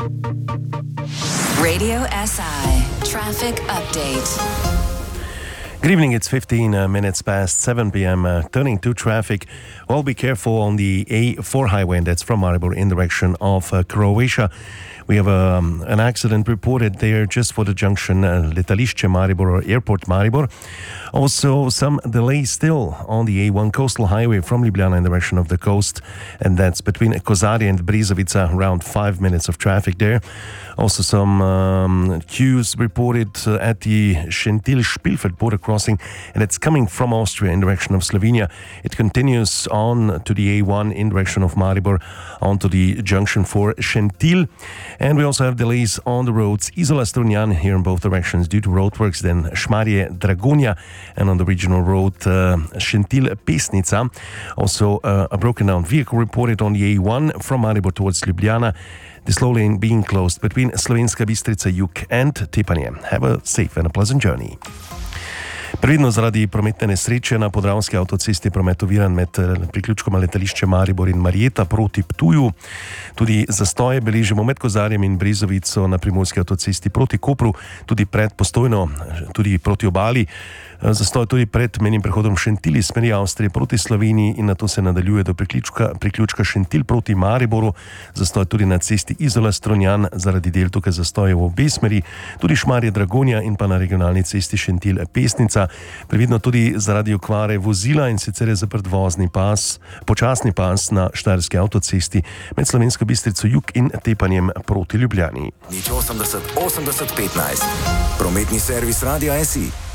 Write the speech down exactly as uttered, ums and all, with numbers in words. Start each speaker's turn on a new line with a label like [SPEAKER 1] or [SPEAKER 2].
[SPEAKER 1] Radio S I Traffic Update.
[SPEAKER 2] Good evening, it's fifteen uh, minutes past seven p.m. Uh, turning to traffic. Well, be careful on the A four highway, and that's from Maribor in direction of uh, Croatia. We have um, an accident reported there just for the junction uh, Letališće Maribor or Airport Maribor. Also, some delays still on the A one coastal highway from Ljubljana in the direction of the coast, and that's between Kozarje and Brezovica, around five minutes of traffic there. Also, some um, queues reported uh, at the Šentilj-Špilfeld border crossing, and it's coming from Austria in direction of Slovenia. It continues on to the A one in direction of Maribor, onto the junction for Šentilj. And we also have delays on the roads Izola-Strunjan here in both directions due to roadworks, then Šmarje-Dragonja, and on the regional road uh, Šentilj-Pesnica. Also uh, a broken down vehicle reported on the A one from Maribor towards Ljubljana. The slow lane being closed between Slovenska Bistrica Jug and Tepanje. Have a safe and a pleasant journey. Previdno zaradi prometne nesreče na Podravski avtocesti promet oviran med priključkoma letališče Maribor in Marjeta proti Ptuju. Tudi zastoje beležimo med Kozarjem in Brezovico na Primorski avtocesti proti Kopru, tudi pred Postojno, tudi proti obali. Zastoj tudi pred mejnim prehodom Šentilj iz smeri Avstrije proti Sloveniji in nato se nadaljuje do priključka, priključka Šentilj proti Mariboru. Zastoj tudi na cesti Izola-Strunjan zaradi del tukaj zastoje v obe smeri, tudi Šmarje-Dragonja in pa na regionalni cesti Šentilj-Pesnica. Previdno tudi zaradi okvare vozila, in sicer je zaprt vozni pas, počasni pas na Štajerski avtocesti med Slovensko Bistrico Jug in Tepanjem proti Ljubljani.
[SPEAKER 3] Nič osemdeset osemdeset petnajst. Prometni servis Radia S I.